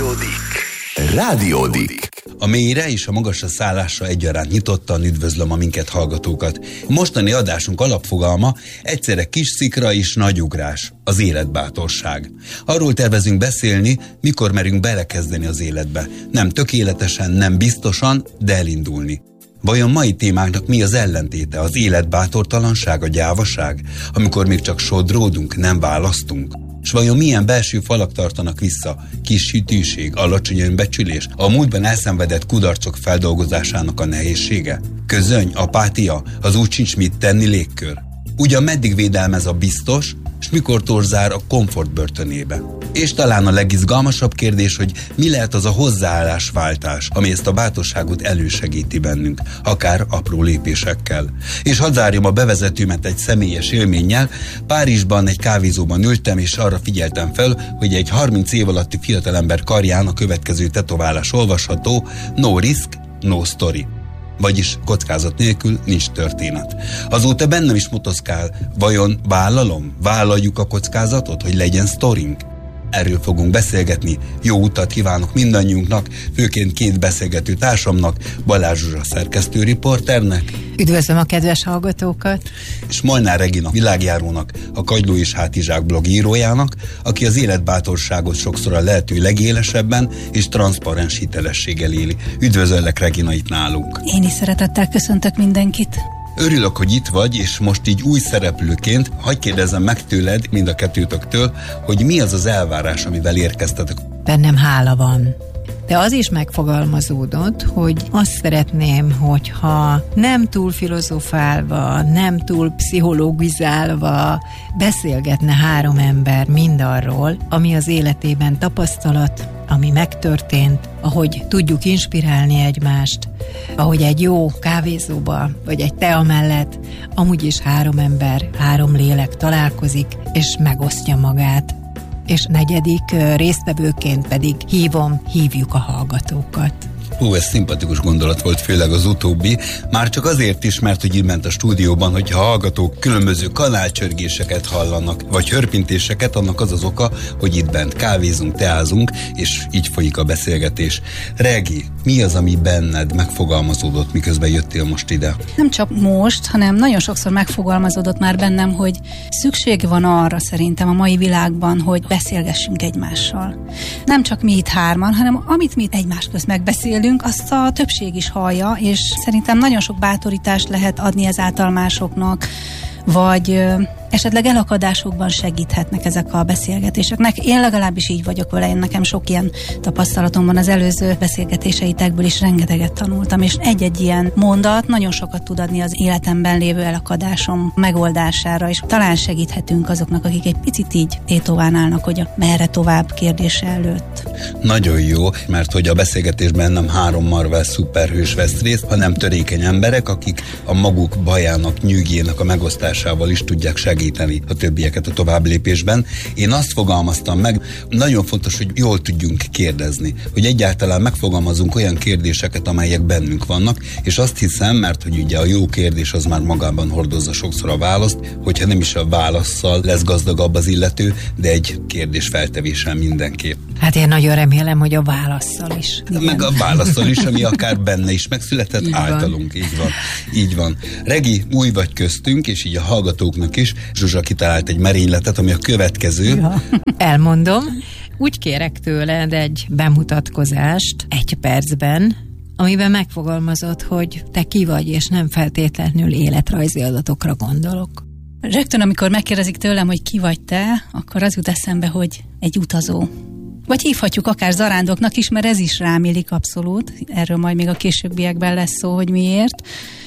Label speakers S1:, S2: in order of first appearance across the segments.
S1: Rádiódik. A mélyre és a magasra szállásra egyaránt nyitottan üdvözlöm a minket hallgatókat. A mostani adásunk alapfogalma egyszerre kis szikra és nagy ugrás, az életbátorság. Arról tervezünk beszélni, mikor merünk belekezdeni az életbe. Nem tökéletesen, nem biztosan, de elindulni. Vajon mai témánknak mi az ellentéte, az életbátortalanság, a gyávaság, amikor még csak sodródunk, nem választunk? És vajon milyen belső falak tartanak vissza? Kis hűtűség, alacsony önbecsülés, a múltban elszenvedett kudarcok feldolgozásának a nehézsége? Közöny, apátia, az úgy sincs mit tenni légkör? Ugyan meddig védelmez a biztos, és mikor torzár a komfort börtönébe? És talán a legizgalmasabb kérdés, hogy mi lehet az a hozzáállásváltás, ami ezt a bátorságot elősegíti bennünk, akár apró lépésekkel. És hadd zárjam a bevezetőmet egy személyes élménnyel. Párizsban egy kávézóban ültem, és arra figyeltem fel, hogy egy 30 év alatti fiatalember karján a következő tetoválás olvasható: no risk, no story. Vagyis kockázat nélkül nincs történet. Azóta bennem is motoszkál, vajon vállaljuk a kockázatot, hogy legyen sztorink? Erről fogunk beszélgetni. Jó utat kívánok mindannyiunknak, főként két beszélgető társamnak, Balázs Zsuzsa szerkesztőriporternek.
S2: Üdvözlöm a kedves hallgatókat!
S1: És Molnár Regina világjárónak, a Kagyló és Hátizsák blog írójának, aki az életbátorságot sokszor a lehető legélesebben és transzparens hitelességgel éli. Üdvözöllek, Regina, itt nálunk!
S3: Én is szeretettel köszöntök mindenkit!
S1: Örülök, hogy itt vagy, és most így új szereplőként hadd kérdezzem meg tőled, mind a kettőtöktől, hogy mi az az elvárás, amivel érkeztetek.
S2: Bennem hála van. De az is megfogalmazódott, hogy azt szeretném, hogyha nem túl filozofálva, nem túl pszichológizálva beszélgetne három ember mindarról, ami az életében tapasztalat, ami megtörtént, ahogy tudjuk inspirálni egymást, ahogy egy jó kávézóba, vagy egy tea mellett amúgy is három ember, három lélek találkozik, és megosztja magát. És negyedik résztvevőként pedig hívjuk a hallgatókat.
S1: Ez szimpatikus gondolat volt, főleg az utóbbi. Már csak azért is, mert hogy így ment a stúdióban, hogyha a hallgatók különböző kanálcsörgéseket hallanak, vagy hörpintéseket, annak az az oka, hogy itt bent kávézunk, teázunk, és így folyik a beszélgetés. Regi, mi az, ami benned megfogalmazódott, miközben jöttél most ide?
S3: Nem csak most, hanem nagyon sokszor megfogalmazódott már bennem, hogy szükség van arra szerintem a mai világban, hogy beszélgessünk egymással. Nem csak mi itt hárman, hanem amit mi egymás közt megbeszélünk, azt a többség is hallja, és szerintem nagyon sok bátorítást lehet adni ezáltal másoknak, vagy esetleg elakadásokban segíthetnek ezek a beszélgetéseknek. Én legalábbis így vagyok vele, én nekem sok ilyen tapasztalatom van, az előző beszélgetéseitekből is rengeteget tanultam, és egy-egy ilyen mondat nagyon sokat tud adni az életemben lévő elakadásom megoldására, és talán segíthetünk azoknak, akik egy picit így tétován állnak, hogy merre tovább kérdése előtt.
S1: Nagyon jó, mert hogy a beszélgetésben nem három Marvel szuperhős vesz részt, hanem törékeny emberek, akik a maguk bajának, nyűgének a megosztásával is tudják segíteni a többieket a továbblépésben. Én azt fogalmaztam meg, nagyon fontos, hogy jól tudjunk kérdezni, hogy egyáltalán megfogalmazunk olyan kérdéseket, amelyek bennünk vannak, és azt hiszem, mert hogy ugye a jó kérdés az már magában hordozza sokszor a választ, hogyha nem is a válasszal lesz gazdagabb az illető, de egy kérdés feltevéssel mindenképp.
S2: Hát én nagyon remélem, hogy a válasszal is.
S1: Igen. Meg a válasszal is, ami akár benne is megszületett, így általunk. Így van. Regi, új vagy köztünk, és így a hallgatóknak is. Zsuzsa kitalált egy merényletet, ami a következő.
S2: Ja. Elmondom. Úgy kérek tőled egy bemutatkozást 1 percben, amiben megfogalmazott, hogy te ki vagy, és nem feltétlenül életrajzi adatokra gondolok.
S3: Rögtön, amikor megkérdezik tőlem, hogy ki vagy te, akkor az jut eszembe, hogy egy utazó. Vagy hívhatjuk akár zarándoknak is, mert ez is rám illik abszolút. Erről majd még a későbbiekben lesz szó, hogy miért.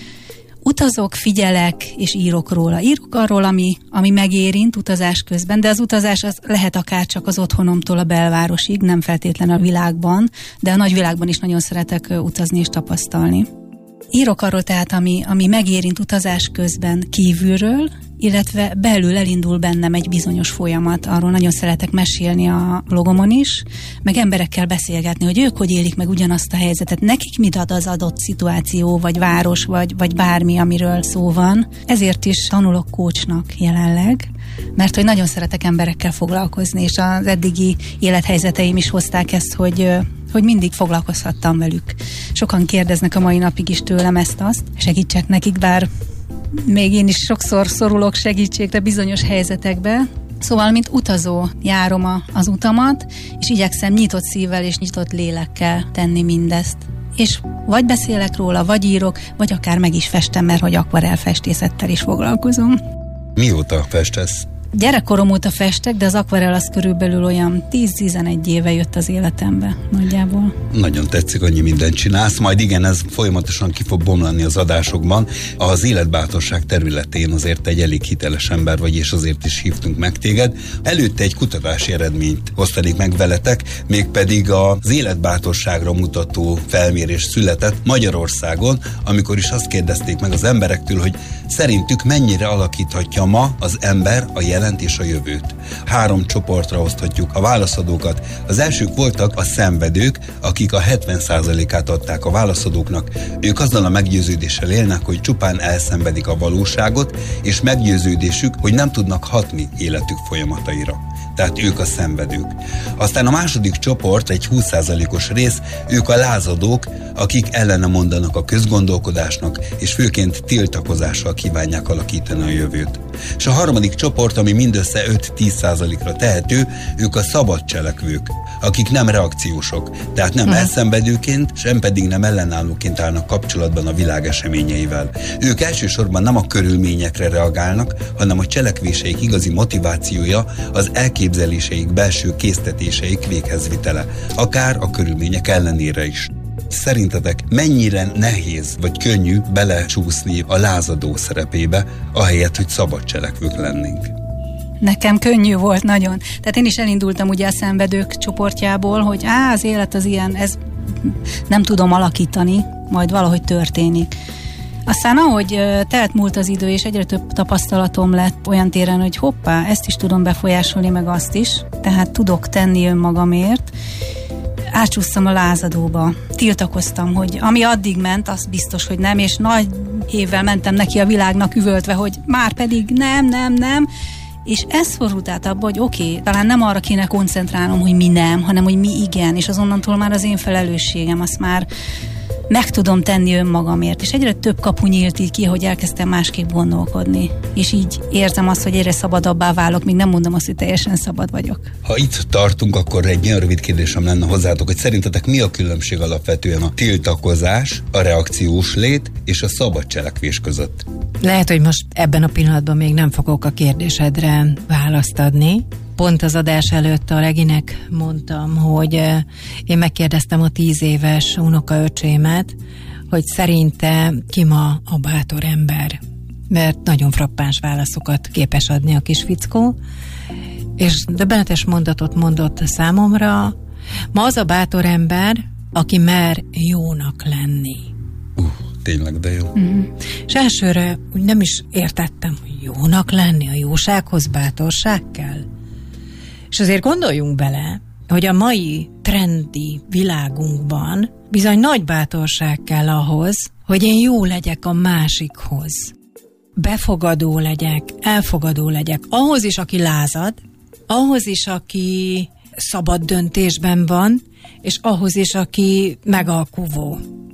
S3: Utazok, figyelek, és írok róla. Írok arról, ami megérint utazás közben, de az utazás az lehet akár csak az otthonomtól a belvárosig, nem feltétlen a világban, de a nagyvilágban is nagyon szeretek utazni és tapasztalni. Írok arról tehát, ami megérint utazás közben kívülről, illetve belül elindul bennem egy bizonyos folyamat. Arról nagyon szeretek mesélni a blogomon is, meg emberekkel beszélgetni, hogy ők hogy élik meg ugyanazt a helyzetet, nekik mit ad az adott szituáció, vagy város, vagy bármi, amiről szó van. Ezért is tanulok coachnak jelenleg, mert hogy nagyon szeretek emberekkel foglalkozni, és az eddigi élethelyzeteim is hozták ezt, hogy mindig foglalkozhattam velük. Sokan kérdeznek a mai napig is tőlem ezt-azt, segítsek nekik, bár még én is sokszor szorulok segítségre bizonyos helyzetekbe. Szóval, mint utazó járom az utamat, és igyekszem nyitott szívvel és nyitott lélekkel tenni mindezt. És vagy beszélek róla, vagy írok, vagy akár meg is festem, mert hogy akvarellfestészettel is foglalkozom.
S1: Mióta festesz?
S3: Gyerekkorom óta festek, de az akvarell az körülbelül olyan 10-11 éve jött az életembe nagyjából.
S1: Nagyon tetszik, annyi mindent csinálsz, majd igen, ez folyamatosan ki fog bomlani az adásokban. Az életbátorság területén azért egy elég hiteles ember vagy, és azért is hívtunk meg téged. Előtte egy kutatási eredményt osztanék meg veletek, mégpedig az életbátorságra mutató felmérés született Magyarországon, amikor is azt kérdezték meg az emberektől, hogy szerintük mennyire alakíthatja ma az ember a jelent és a jövőt. 3 csoportra oszthatjuk a válaszadókat. Az elsők voltak a szenvedők, akik a 70%-át adták a válaszadóknak. Ők azzal a meggyőződéssel élnek, hogy csupán elszenvedik a valóságot, és meggyőződésük, hogy nem tudnak hatni életük folyamataira. Tehát ők a szenvedők. Aztán a második csoport, egy 20%-os rész, ők a lázadók, akik ellene mondanak a közgondolkodásnak, és főként tiltakozással kívánják alakítani a jövőt. És a harmadik csoport, ami mindössze 5-10%-ra tehető, ők a szabad cselekvők, akik nem reakciósok, tehát nem elszenvedőként, sem pedig nem ellenállóként állnak kapcsolatban a világ eseményeivel. Ők elsősorban nem a körülményekre reagálnak, hanem a cselekvéseik igazi motivációja az elképzeléseik belső késztetéseik véghezvitele, akár a körülmények ellenére is. Szerintetek mennyire nehéz vagy könnyű belecsúszni a lázadó szerepébe, ahelyett, hogy szabad cselekvők lennénk?
S3: Nekem könnyű volt nagyon. Tehát én is elindultam ugye a szenvedők csoportjából, hogy az élet az ilyen, ez nem tudom alakítani, majd valahogy történik. Aztán ahogy telt múlt az idő, és egyre több tapasztalatom lett olyan téren, hogy hoppá, ezt is tudom befolyásolni, meg azt is, tehát tudok tenni önmagamért, átcsúsztam a lázadóba. Tiltakoztam, hogy ami addig ment, az biztos, hogy nem, és nagy évvel mentem neki a világnak üvöltve, hogy már pedig nem, és ez fordult át abba, hogy oké, talán nem arra kéne koncentrálnom, hogy mi nem, hanem hogy mi igen, és azonnantól már az én felelősségem, azt már meg tudom tenni önmagamért, és egyre több kapu nyílt így ki, hogy elkezdtem másképp gondolkodni. És így érzem azt, hogy egyre szabadabbá válok, még nem mondom azt, hogy teljesen szabad vagyok.
S1: Ha itt tartunk, akkor egy nagyon rövid kérdésem lenne hozzátok, hogy szerintetek mi a különbség alapvetően a tiltakozás, a reakciós lét és a szabad cselekvés között?
S2: Lehet, hogy most ebben a pillanatban még nem fogok a kérdésedre választ adni. Pont az adás előtt a Reginek mondtam, hogy én megkérdeztem a 10 éves unokaöcsémet, hogy szerinte ki ma a bátor ember, mert nagyon frappáns válaszokat képes adni a kis fickó, és döbbenetes mondatot mondott számomra, ma az a bátor ember, aki mer jónak lenni.
S1: Tényleg, de jó.
S2: És elsőre úgy nem is értettem, hogy jónak lenni, a jósághoz bátorság kell. És azért gondoljunk bele, hogy a mai trendi világunkban bizony nagy bátorság kell ahhoz, hogy én jó legyek a másikhoz. Befogadó legyek, elfogadó legyek. Ahhoz is, aki lázad, ahhoz is, aki szabad döntésben van, és ahhoz is, aki megalkuvó.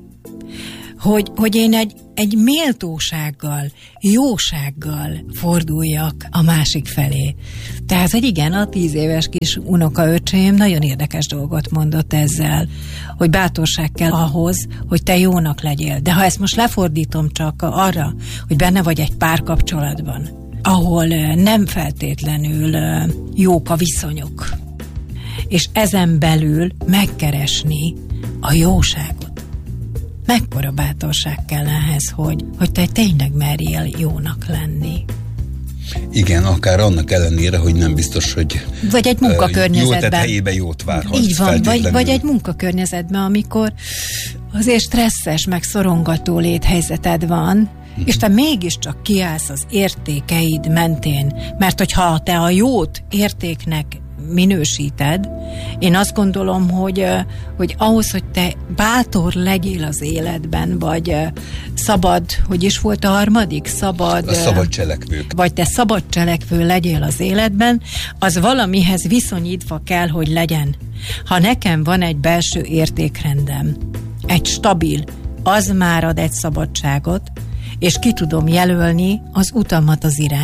S2: Hogy én egy méltósággal, jósággal forduljak a másik felé. Tehát, hogy igen, a 10 éves kis unokaöcsém nagyon érdekes dolgot mondott ezzel, hogy bátorság kell ahhoz, hogy te jónak legyél. De ha ezt most lefordítom csak arra, hogy benne vagy egy párkapcsolatban, ahol nem feltétlenül jók a viszonyok, és ezen belül megkeresni a jóságot. Mekkora bátorság kell ehhez, hogy te tényleg merjél jónak lenni.
S1: Igen, akár annak ellenére, hogy nem biztos, hogy
S2: vagy egy munkakörnyezetben.
S1: Jó tett helyébe jót várhat.
S2: Így van, vagy egy munkakörnyezetben, amikor azért stresszes, meg szorongató léthelyzeted van, és te mégiscsak kiállsz az értékeid mentén, mert hogyha te a jót értéknek minősíted, én azt gondolom, hogy ahhoz, hogy te bátor legyél az életben, vagy szabad, hogy is volt a harmadik?
S1: A szabad cselekvők.
S2: Vagy te szabad cselekvő legyél az életben, az valamihez viszonyítva kell, hogy legyen. Ha nekem van egy belső értékrendem, egy stabil, az már ad egy szabadságot, és ki tudom jelölni az utamat, az irányt.